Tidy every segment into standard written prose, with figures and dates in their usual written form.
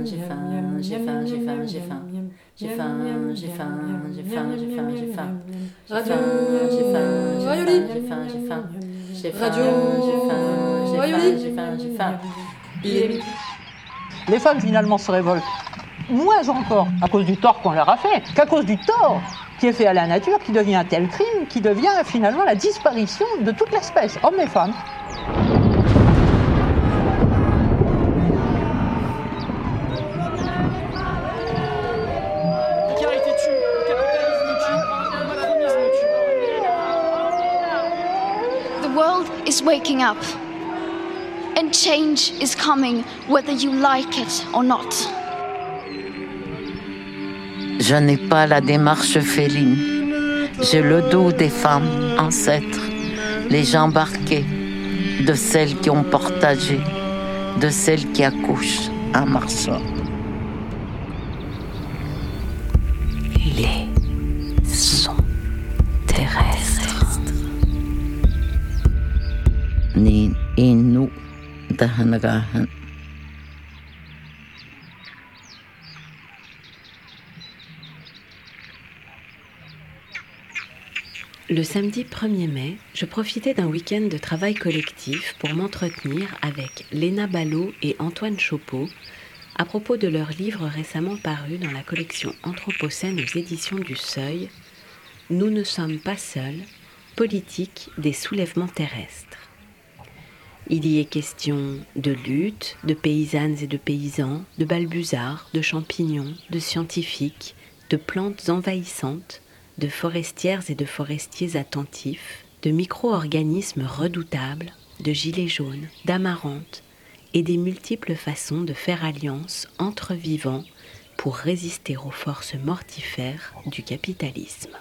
j'ai faim, j'ai faim, j'ai faim, j'ai faim. J'ai faim, j'ai faim, j'ai faim, j'ai faim, j'ai faim. Radio J'ai faim, Rayoli. j'ai faim, j'ai faim. J'ai faim, Radio j'ai faim, j'ai Rayoli. faim, j'ai faim, j'ai faim. Il est midi. Les femmes finalement se révoltent moins encore à cause du tort qu'on leur a fait qu'à cause du tort qui est fait à la nature, qui devient un tel crime, qui devient finalement la disparition de toute l'espèce, hommes et femmes. The world is waking up, and change is coming, whether you like it or not. Je n'ai pas la démarche féline. J'ai le dos des femmes ancêtres, les jambes arquées, de celles qui ont partagé, de celles qui accouchent en marchant. Les sons terrestres. Ni inu dahanagahan. Le samedi 1er mai, je profitais d'un week-end de travail collectif pour m'entretenir avec Léna Ballot et Antoine Chopeau à propos de leur livre récemment paru dans la collection Anthropocène aux éditions du Seuil, « Nous ne sommes pas seuls, politique des soulèvements terrestres ». Il y est question de lutte, de paysannes et de paysans, de balbuzards, de champignons, de scientifiques, de plantes envahissantes, de forestières et de forestiers attentifs, de micro-organismes redoutables, de gilets jaunes, d'amarante et des multiples façons de faire alliance entre vivants pour résister aux forces mortifères du capitalisme.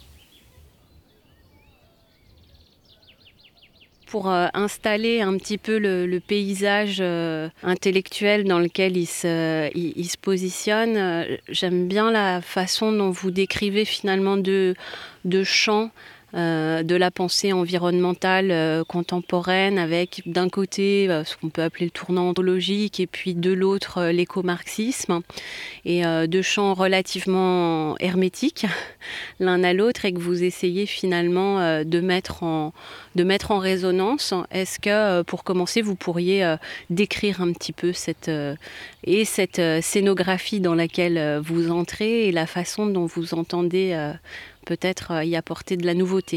Pour installer un petit peu le paysage intellectuel dans lequel il se positionne, j'aime bien la façon dont vous décrivez finalement deux champs de la pensée environnementale contemporaine, avec d'un côté ce qu'on peut appeler le tournant ontologique et puis de l'autre l'éco-marxisme, et deux champs relativement hermétiques l'un à l'autre, et que vous essayez finalement de mettre en résonance. Est-ce que pour commencer vous pourriez décrire un petit peu cette scénographie dans laquelle vous entrez et la façon dont vous entendez peut-être y apporter de la nouveauté?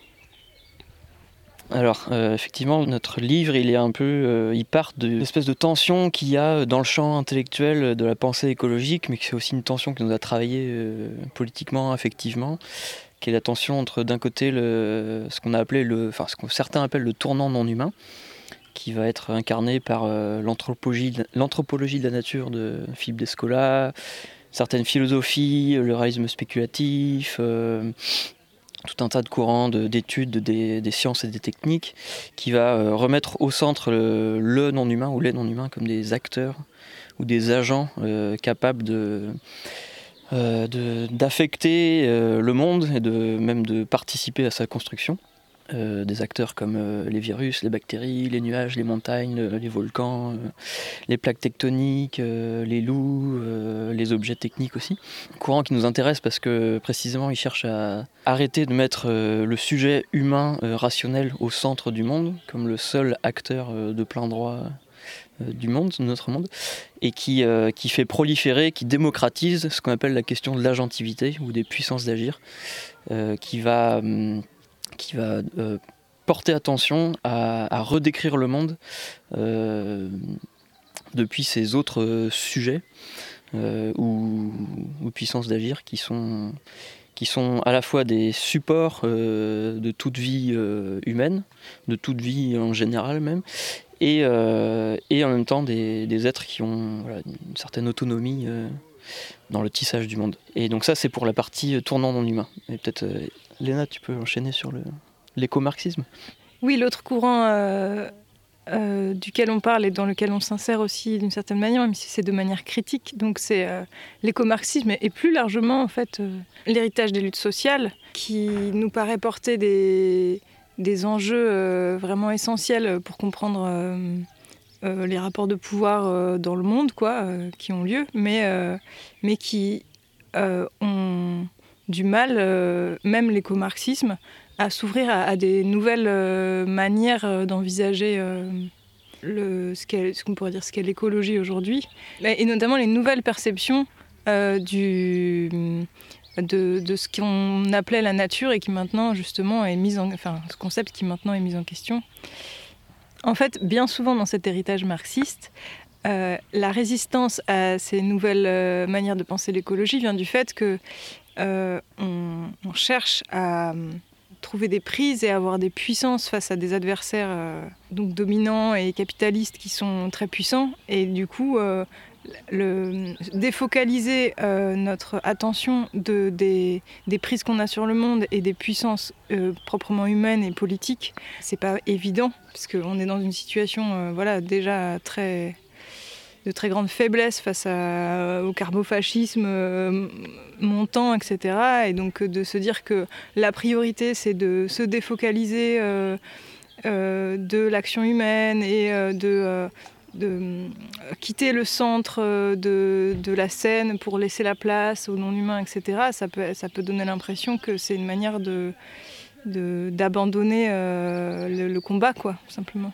Alors, effectivement, notre livre, il part de l'espèce de tension qu'il y a dans le champ intellectuel de la pensée écologique, mais c'est aussi une tension qui nous a travaillé politiquement, affectivement, qui est la tension entre, d'un côté, ce que certains appellent le tournant non humain, qui va être incarné par l'anthropologie de la nature de Philippe Descola, certaines philosophies, le réalisme spéculatif, tout un tas de courants d'études des sciences et des techniques, qui va remettre au centre le non-humain ou les non-humains comme des acteurs ou des agents capables d'affecter le monde et même de participer à sa construction. Des acteurs comme les virus, les bactéries, les nuages, les montagnes, les volcans, les plaques tectoniques, les loups, les objets techniques aussi. Courant qui nous intéresse parce que précisément il cherche à arrêter de mettre le sujet humain rationnel au centre du monde, comme le seul acteur de plein droit du monde, de notre monde, et qui fait proliférer, qui démocratise ce qu'on appelle la question de l'agentivité ou des puissances d'agir, qui va porter attention à redécrire le monde depuis ces autres sujets ou puissances d'agir qui sont à la fois des supports de toute vie humaine, de toute vie en général même, et en même temps des êtres qui ont une certaine autonomie dans le tissage du monde. Et donc ça, c'est pour la partie tournant non humain. Et peut-être, Léna, tu peux enchaîner sur l'éco-marxisme. Oui, l'autre courant duquel on parle et dans lequel on s'insère aussi d'une certaine manière, même si c'est de manière critique, donc c'est l'éco-marxisme et plus largement en fait l'héritage des luttes sociales, qui nous paraît porter des enjeux vraiment essentiels pour comprendre les rapports de pouvoir dans le monde, qui ont lieu, mais qui ont du mal, même l'écomarxisme, à s'ouvrir à des nouvelles manières d'envisager ce qu'on pourrait dire ce qu'est l'écologie aujourd'hui, et notamment les nouvelles perceptions de ce qu'on appelait la nature et qui maintenant justement est ce concept qui maintenant est mis en question. En fait, bien souvent dans cet héritage marxiste, la résistance à ces nouvelles manières de penser l'écologie vient du fait que on cherche à trouver des prises et avoir des puissances face à des adversaires donc dominants et capitalistes qui sont très puissants, et du coup défocaliser notre attention des prises qu'on a sur le monde et des puissances proprement humaines et politiques, c'est pas évident parce qu'on est dans une situation déjà de très grande faiblesse face au carbofascisme montant, etc. Et donc de se dire que la priorité c'est de se défocaliser de l'action humaine et de quitter le centre de la scène pour laisser la place aux non-humains, etc. Ça peut donner l'impression que c'est une manière d'abandonner le combat, simplement.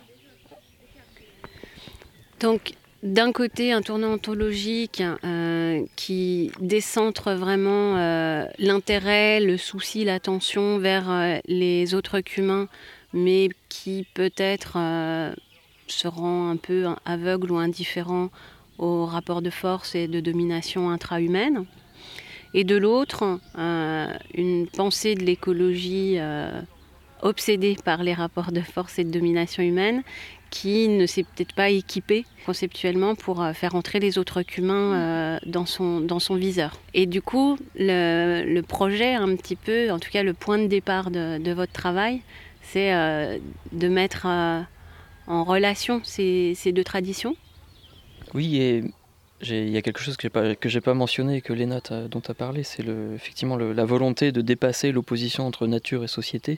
Donc, d'un côté, un tournant ontologique qui décentre vraiment l'intérêt, le souci, l'attention vers les autres qu'humains, mais qui peut-être se rend un peu aveugle ou indifférent aux rapports de force et de domination intra-humaine. Et de l'autre, une pensée de l'écologie obsédée par les rapports de force et de domination humaine, qui ne s'est peut-être pas équipé conceptuellement pour faire entrer les autres qu'humains dans son viseur. Et du coup, le projet, un petit peu, en tout cas le point de départ de votre travail, c'est de mettre en relation ces deux traditions. Oui, et il y a quelque chose que j'ai pas mentionné et que Léna dont tu as parlé, c'est effectivement la volonté de dépasser l'opposition entre nature et société,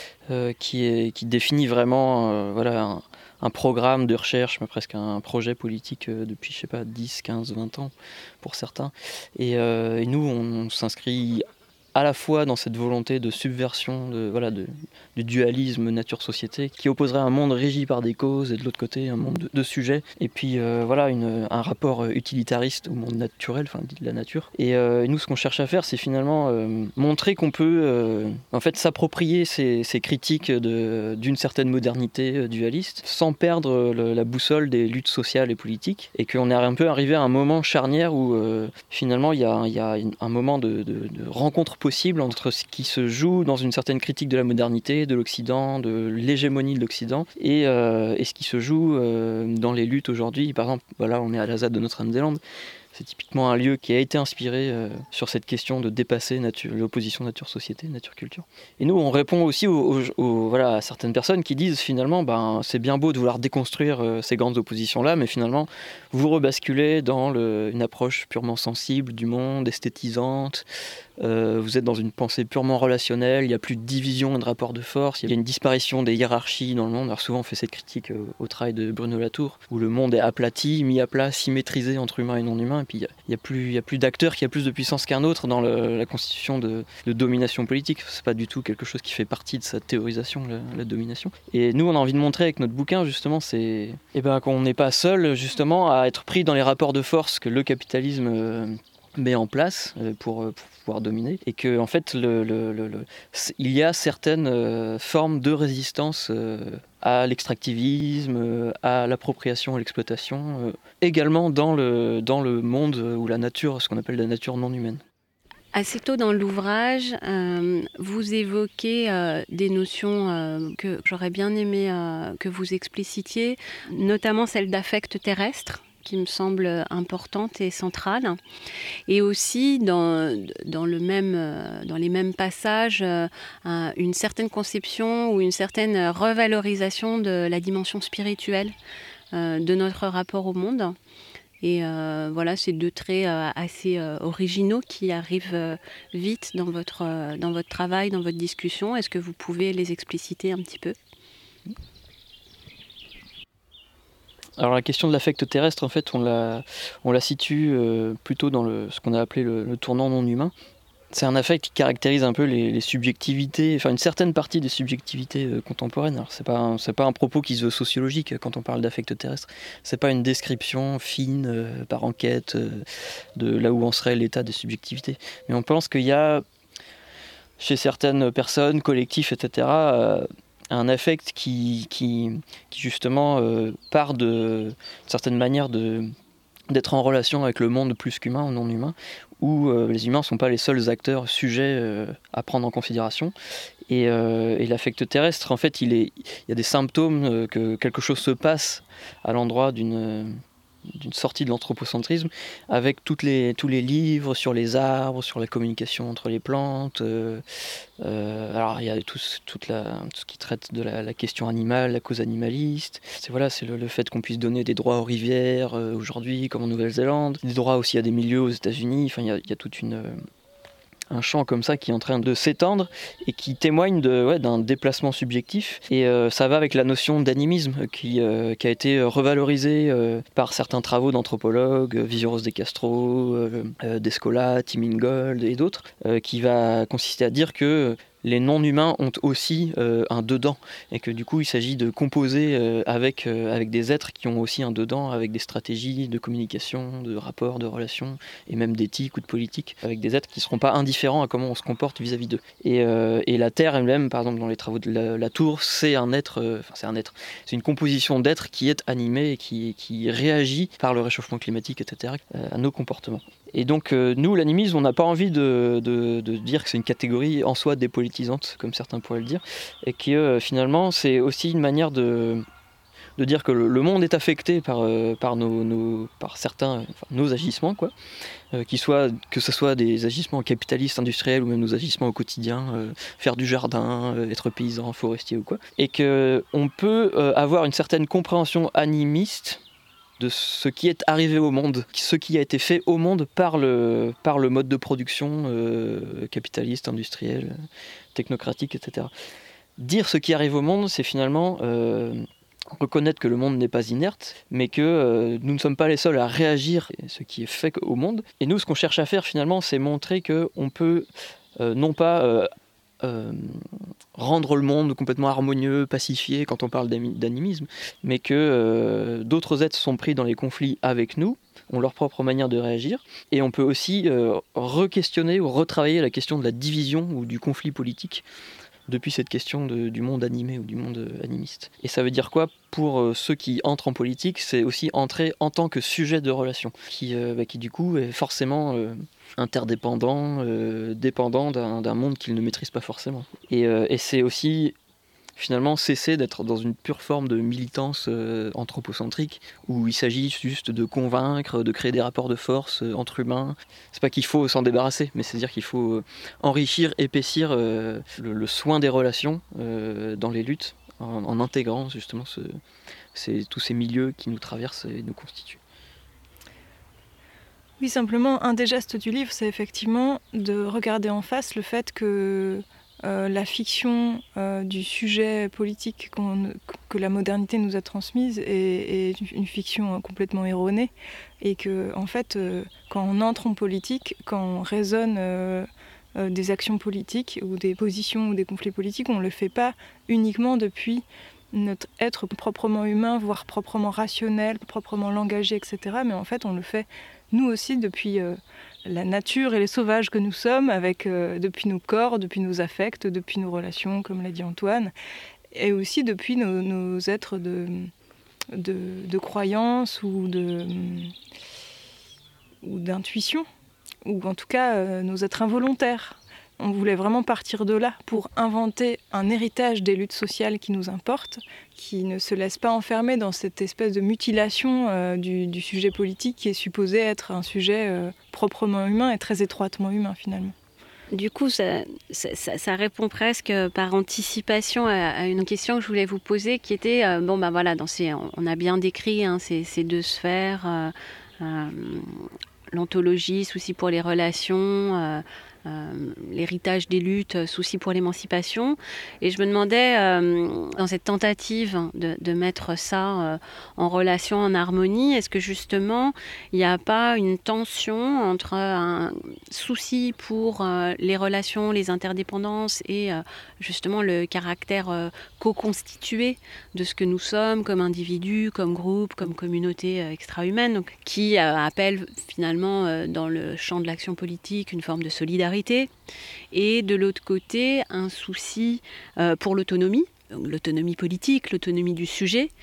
qui définit vraiment un programme de recherche, mais presque un projet politique depuis, 10, 15, 20 ans pour certains. Et nous, on s'inscrit à la fois dans cette volonté de subversion du dualisme nature-société, qui opposerait un monde régi par des causes et de l'autre côté un monde de sujets, et puis un rapport utilitariste au monde naturel, de la nature. Et nous, ce qu'on cherche à faire, c'est finalement montrer qu'on peut s'approprier ces critiques d'une certaine modernité dualiste sans perdre la boussole des luttes sociales et politiques, et qu'on est un peu arrivé à un moment charnière où finalement il y a un moment de rencontre possible entre ce qui se joue dans une certaine critique de la modernité, de l'Occident, de l'hégémonie de l'Occident, et ce qui se joue dans les luttes aujourd'hui. Par exemple, on est à la ZAD de Notre-Dame-des-Landes. C'est typiquement un lieu qui a été inspiré sur cette question de dépasser l'opposition nature-société, nature-culture. Et nous, on répond aussi à certaines personnes qui disent finalement, c'est bien beau de vouloir déconstruire ces grandes oppositions-là, mais finalement, vous rebasculez dans une approche purement sensible du monde, esthétisante. Vous êtes dans une pensée purement relationnelle, il n'y a plus de division et de rapport de force, il y a une disparition des hiérarchies dans le monde. Alors souvent on fait cette critique au travail de Bruno Latour, où le monde est aplati, mis à plat, symétrisé entre humains et non-humains, et puis il n'y a plus d'acteurs qui a plus de puissance qu'un autre dans la constitution de domination politique. C'est pas du tout quelque chose qui fait partie de sa théorisation, la domination. Et nous on a envie de montrer avec notre bouquin justement, c'est qu'on n'est pas seul justement à être pris dans les rapports de force que le capitalisme met en place pour pouvoir dominer, et que en fait il y a certaines formes de résistance à l'extractivisme, à l'appropriation et l'exploitation, également dans le monde où la nature, ce qu'on appelle la nature non humaine. Assez tôt dans l'ouvrage, vous évoquez des notions que j'aurais bien aimé que vous explicitiez, notamment celle d'affect terrestre, qui me semble importante et centrale. Et aussi, dans les mêmes passages, une certaine conception ou une certaine revalorisation de la dimension spirituelle de notre rapport au monde. Et ces deux traits assez originaux qui arrivent vite dans votre travail, dans votre discussion. Est-ce que vous pouvez les expliciter un petit peu ? Alors la question de l'affect terrestre, en fait, on la situe plutôt dans ce qu'on a appelé le tournant non humain. C'est un affect qui caractérise un peu les subjectivités, enfin une certaine partie des subjectivités contemporaines. Alors c'est pas un propos qui se veut sociologique quand on parle d'affect terrestre. C'est pas une description fine par enquête de là où en serait l'état des subjectivités. Mais on pense qu'il y a chez certaines personnes, collectifs, etc., un affect qui justement part d'une certaine manière d'être en relation avec le monde plus qu'humain ou non humain, où les humains ne sont pas les seuls acteurs sujets à prendre en considération. Et l'affect terrestre, en fait, il y a des symptômes que quelque chose se passe à l'endroit d'une sortie de l'anthropocentrisme, avec tous les livres sur les arbres, sur la communication entre les plantes. Alors il y a tout ce qui traite de la question animale, la cause animaliste. C'est le fait qu'on puisse donner des droits aux rivières aujourd'hui, comme en Nouvelle-Zélande, des droits aussi à des milieux aux États-Unis. Enfin, il y a toute un champ comme ça qui est en train de s'étendre et qui témoigne d'un déplacement subjectif. Et ça va avec la notion d'animisme qui a été revalorisée par certains travaux d'anthropologues, Visuros de Castro, Descola, Tim Ingold et d'autres, qui va consister à dire que les non-humains ont aussi un dedans, et que du coup il s'agit de composer avec des êtres qui ont aussi un dedans, avec des stratégies de communication, de rapports, de relations, et même d'éthique ou de politique, avec des êtres qui ne seront pas indifférents à comment on se comporte vis-à-vis d'eux. Et la Terre elle-même, par exemple dans les travaux de la Tour, c'est c'est une composition d'êtres qui est animée et qui réagit par le réchauffement climatique, etc., à nos comportements. Et donc nous, l'animisme, on n'a pas envie de dire que c'est une catégorie en soi dépolitisante, comme certains pourraient le dire, et que finalement c'est aussi une manière de dire que le monde est affecté par certains, nos agissements, quoi, que ce soit des agissements capitalistes, industriels, ou même nos agissements au quotidien, faire du jardin, être paysan, forestier ou quoi, et qu'on peut avoir une certaine compréhension animiste de ce qui est arrivé au monde, ce qui a été fait au monde par le mode de production capitaliste, industriel, technocratique, etc. Dire ce qui arrive au monde, c'est finalement reconnaître que le monde n'est pas inerte, mais que nous ne sommes pas les seuls à réagir à ce qui est fait au monde. Et nous, ce qu'on cherche à faire finalement, c'est montrer qu'on peut non pas rendre le monde complètement harmonieux, pacifié quand on parle d'animisme, mais que d'autres êtres sont pris dans les conflits avec nous, ont leur propre manière de réagir, et on peut aussi re-questionner ou retravailler la question de la division ou du conflit politique depuis cette question du monde animé ou du monde animiste. Et ça veut dire quoi pour ceux qui entrent en politique? C'est aussi entrer en tant que sujet de relation, qui du coup est forcément interdépendant, dépendant d'un monde qu'ils ne maîtrisent pas forcément. Et c'est aussi finalement cesser d'être dans une pure forme de militance anthropocentrique où il s'agit juste de convaincre, de créer des rapports de force entre humains. C'est pas qu'il faut s'en débarrasser, mais c'est-à-dire qu'il faut enrichir, épaissir le soin des relations dans les luttes en intégrant justement tous ces milieux qui nous traversent et nous constituent. Oui, simplement, un des gestes du livre, c'est effectivement de regarder en face le fait que la fiction du sujet politique que la modernité nous a transmise est une fiction complètement erronée, et que en fait, quand on entre en politique, quand on raisonne des actions politiques ou des positions ou des conflits politiques, on ne le fait pas uniquement depuis notre être proprement humain, voire proprement rationnel, proprement langagé, etc. Mais en fait, on le fait nous aussi depuis la nature et les sauvages que nous sommes, depuis nos corps, depuis nos affects, depuis nos relations, comme l'a dit Antoine, et aussi depuis nos êtres de croyance ou d'intuition, ou en tout cas nos êtres involontaires. On voulait vraiment partir de là pour inventer un héritage des luttes sociales qui nous importent, qui ne se laisse pas enfermer dans cette espèce de mutilation du sujet politique qui est supposé être un sujet proprement humain et très étroitement humain finalement. Du coup, ça répond presque par anticipation à une question que je voulais vous poser, qui était, on a bien décrit ces deux sphères, l'ontologie, souci pour les relations, l'héritage des luttes, souci pour l'émancipation. Et je me demandais, dans cette tentative de mettre ça en relation, en harmonie, est-ce que justement, il n'y a pas une tension entre un souci pour les relations, les interdépendances et justement le caractère co-constitué de ce que nous sommes comme individus, comme groupe, comme communauté extra-humaine, donc, qui appelle finalement dans le champ de l'action politique une forme de solidarité, et de l'autre côté un souci pour l'autonomie, donc l'autonomie politique, l'autonomie du sujet,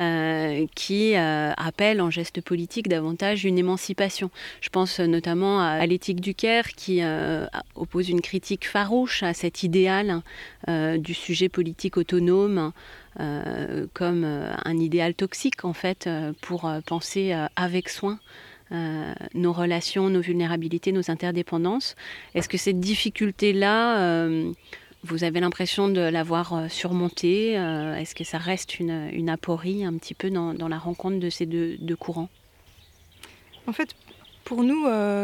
qui appelle en geste politique davantage une émancipation. Je pense notamment à l'éthique du Caire qui oppose une critique farouche à cet idéal du sujet politique autonome comme un idéal toxique en fait pour penser avec soin nos relations, nos vulnérabilités, nos interdépendances. Est-ce que cette difficulté-là, vous avez l'impression de l'avoir surmontée? Est-ce que ça reste une aporie un petit peu dans la rencontre de ces deux courants? En fait, pour nous,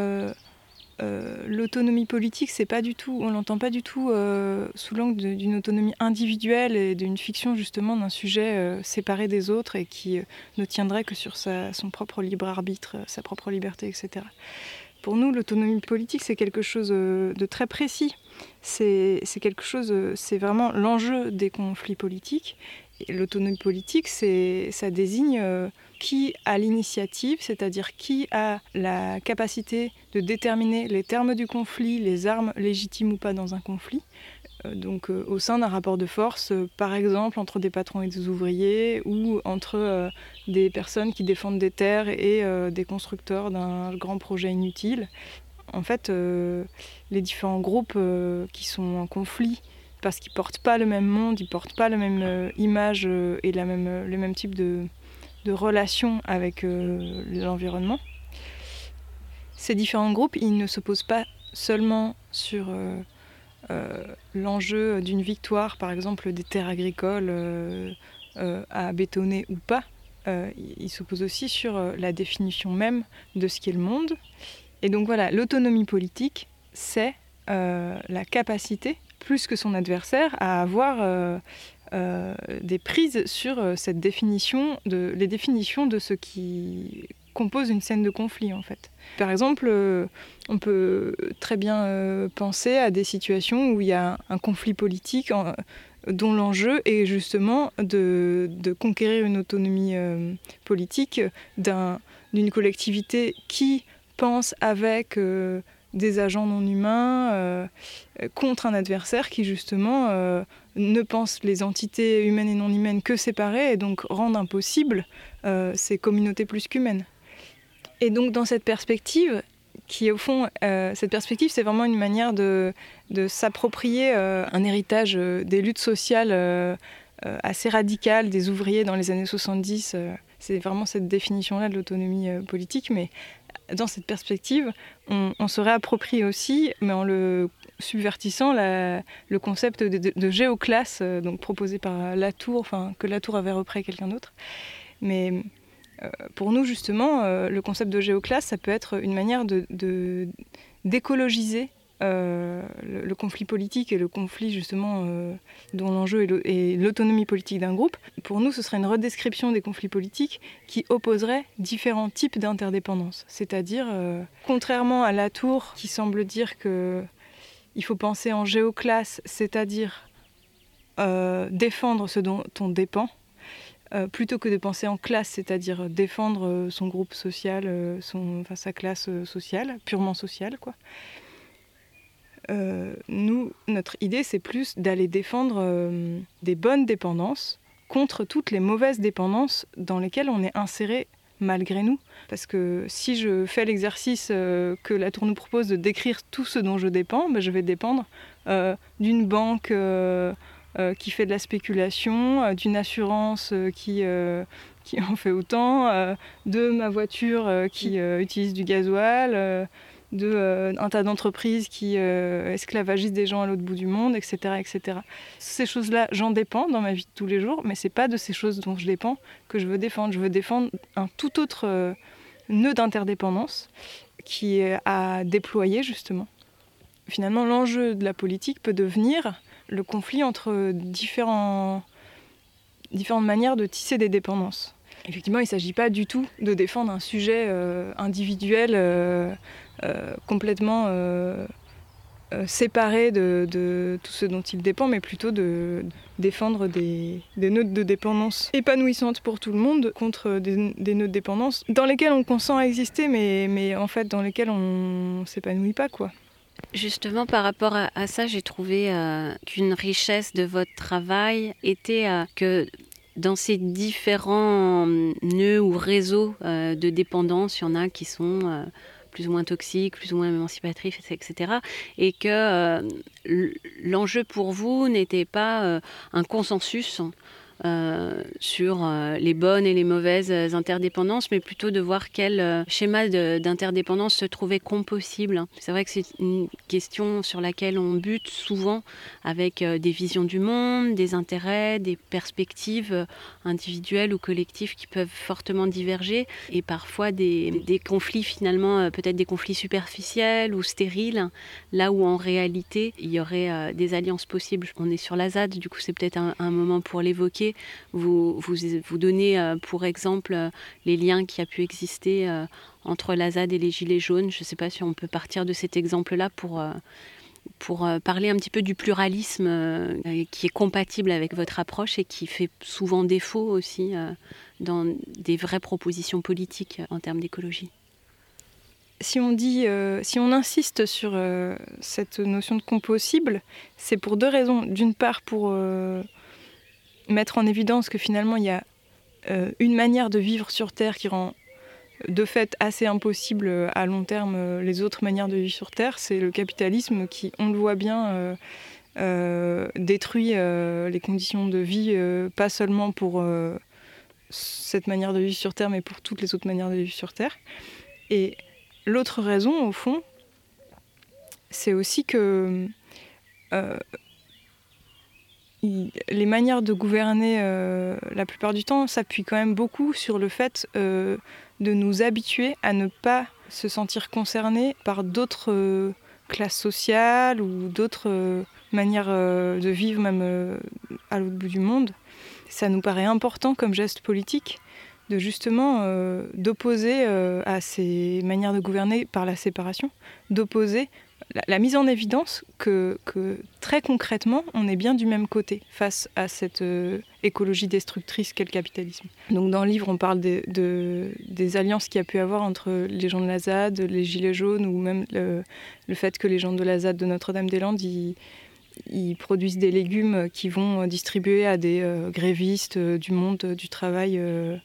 l'autonomie politique, c'est pas du tout, on l'entend pas du tout sous l'angle d'une autonomie individuelle et d'une fiction justement d'un sujet séparé des autres et qui ne tiendrait que sur son propre libre arbitre, sa propre liberté, etc. Pour nous, l'autonomie politique, c'est quelque chose de très précis. C'est quelque chose, c'est vraiment l'enjeu des conflits politiques. Et l'autonomie politique, ça désigne qui a l'initiative, c'est-à-dire qui a la capacité de déterminer les termes du conflit, les armes légitimes ou pas dans un conflit. Donc au sein d'un rapport de force, par exemple entre des patrons et des ouvriers, ou entre des personnes qui défendent des terres et des constructeurs d'un grand projet inutile. En fait, les différents groupes qui sont en conflit, parce qu'ils ne portent pas le même monde, ils ne portent pas la même image et le même type de relation avec l'environnement. Ces différents groupes, ils ne s'opposent pas seulement sur l'enjeu d'une victoire, par exemple des terres agricoles à bétonner ou pas. Ils s'opposent aussi sur la définition même de ce qu'est le monde. Et donc voilà, l'autonomie politique, c'est la capacité, plus que son adversaire, à avoir des prises sur cette définition, les définitions de ce qui compose une scène de conflit en fait. Par exemple, on peut très bien penser à des situations où il y a un conflit politique dont l'enjeu est justement de conquérir une autonomie politique d'une collectivité qui pense avec des agents non humains contre un adversaire qui justement ne pense les entités humaines et non humaines que séparées et donc rend impossible ces communautés plus qu'humaines. Et donc dans cette perspective, qui au fond, cette perspective c'est vraiment une manière de s'approprier un héritage des luttes sociales assez radicales des ouvriers dans les années 70. C'est vraiment cette définition-là de l'autonomie politique, mais dans cette perspective, on se réapproprie aussi, mais en le subvertissant, le concept de géoclasse, donc proposé par Latour, enfin que Latour avait repris quelqu'un d'autre. Mais pour nous, justement, le concept de géoclasse, ça peut être une manière d'écologiser le conflit politique et le conflit justement dont l'enjeu est l'autonomie politique d'un groupe. Pour nous, ce serait une redescription des conflits politiques qui opposerait différents types d'interdépendance. C'est-à-dire, contrairement à Latour, qui semble dire qu'il faut penser en géoclasse, c'est-à-dire défendre ce dont on dépend, plutôt que de penser en classe, c'est-à-dire défendre son groupe social, sa classe sociale, purement sociale, quoi. Nous, notre idée, c'est plus d'aller défendre des bonnes dépendances contre toutes les mauvaises dépendances dans lesquelles on est inséré malgré nous. Parce que si je fais l'exercice que Latour nous propose de décrire tout ce dont je dépends, je vais dépendre d'une banque qui fait de la spéculation, d'une assurance qui en fait autant, de ma voiture qui utilise du gasoil, un tas d'entreprises qui esclavagisent des gens à l'autre bout du monde, etc., etc. Ces choses-là, j'en dépends dans ma vie de tous les jours, mais c'est pas de ces choses dont je dépends que je veux défendre. Je veux défendre un tout autre nœud d'interdépendance qui est à déployer, justement. finalement, l'enjeu de la politique peut devenir le conflit entre différentes manières de tisser des dépendances. Effectivement, il ne s'agit pas du tout de défendre un sujet individuel complètement séparé de tout ce dont il dépend, mais plutôt de défendre des nœuds de dépendance épanouissantes pour tout le monde contre des nœuds de dépendance dans lesquels on consent à exister, mais en fait dans lesquels on ne s'épanouit pas, quoi. Justement, par rapport à ça, j'ai trouvé qu'une richesse de votre travail était que dans ces différents nœuds ou réseaux de dépendance, il y en a qui sont plus ou moins toxiques, plus ou moins émancipatrices, etc. Et que l'enjeu pour vous n'était pas un consensus sur les bonnes et les mauvaises interdépendances, mais plutôt de voir quel schéma d'interdépendance se trouvait compossible. C'est vrai que c'est une question sur laquelle on bute souvent avec des visions du monde, des intérêts, des perspectives individuelles ou collectives qui peuvent fortement diverger et parfois des conflits finalement, peut-être des conflits superficiels ou stériles, là où en réalité il y aurait des alliances possibles. On est sur la ZAD, du coup c'est peut-être un moment pour l'évoquer. Vous donnez pour exemple les liens qui a pu exister entre la ZAD et les Gilets jaunes. Je ne sais pas si on peut partir de cet exemple-là pour parler un petit peu du pluralisme qui est compatible avec votre approche et qui fait souvent défaut aussi dans des vraies propositions politiques en termes d'écologie. Si on insiste sur cette notion de compossible, c'est pour deux raisons. D'une part, pour mettre en évidence que finalement il y a une manière de vivre sur Terre qui rend de fait assez impossible à long terme les autres manières de vivre sur Terre, c'est le capitalisme qui, on le voit bien, détruit les conditions de vie, pas seulement pour cette manière de vivre sur Terre, mais pour toutes les autres manières de vivre sur Terre. Et l'autre raison, au fond, c'est aussi que les manières de gouverner, la plupart du temps, s'appuient quand même beaucoup sur le fait de nous habituer à ne pas se sentir concernés par d'autres classes sociales ou d'autres manières de vivre, même à l'autre bout du monde. Ça nous paraît important comme geste politique de justement d'opposer à ces manières de gouverner par la séparation, d'opposer la mise en évidence que très concrètement, on est bien du même côté face à cette écologie destructrice qu'est le capitalisme. Donc dans le livre, on parle des alliances qu'il y a pu avoir entre les gens de la ZAD, les Gilets jaunes, ou même le fait que les gens de la ZAD de Notre-Dame-des-Landes, ils produisent des légumes qui vont distribuer à des grévistes du monde du travail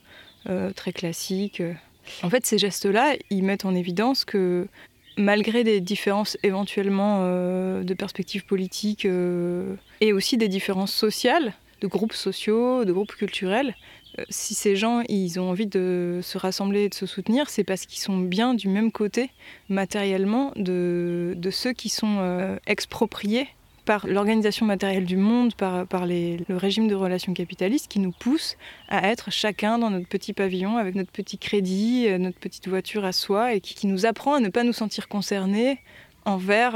très classiques. En fait, ces gestes-là, ils mettent en évidence que malgré des différences éventuellement de perspectives politiques et aussi des différences sociales, de groupes sociaux, de groupes culturels, si ces gens ils ont envie de se rassembler et de se soutenir, c'est parce qu'ils sont bien du même côté matériellement de ceux qui sont expropriés par l'organisation matérielle du monde, par le régime de relations capitalistes qui nous pousse à être chacun dans notre petit pavillon avec notre petit crédit, notre petite voiture à soi et qui nous apprend à ne pas nous sentir concernés envers,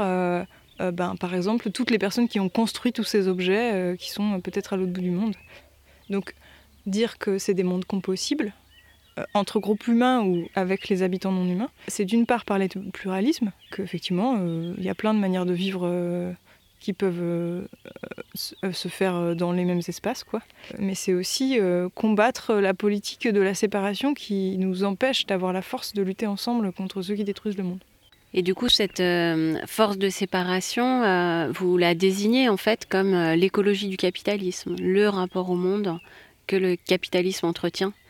par exemple, toutes les personnes qui ont construit tous ces objets qui sont peut-être à l'autre bout du monde. Donc, dire que c'est des mondes compossibles, entre groupes humains ou avec les habitants non humains, c'est d'une part parler de pluralisme, qu'effectivement, il y a plein de manières de vivre qui peuvent se faire dans les mêmes espaces, quoi. Mais c'est aussi combattre la politique de la séparation qui nous empêche d'avoir la force de lutter ensemble contre ceux qui détruisent le monde. Et du coup, cette force de séparation, vous la désignez en fait comme l'écologie du capitalisme, le rapport au monde que le capitalisme entretient